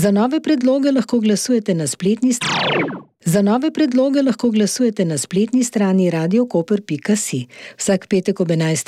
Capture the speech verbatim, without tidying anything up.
Za nove predloge lahko glasujete na spletni strani. Za nove predloge lahko glasujete na spletni strani radio koper pika si. Vsak petek ob enajsti